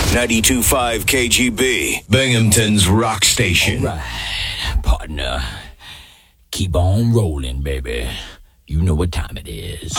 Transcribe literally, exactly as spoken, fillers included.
ninety-two point five K G B, Binghamton's rock station. All right, partner. Keep on rolling, baby. You know what time it is.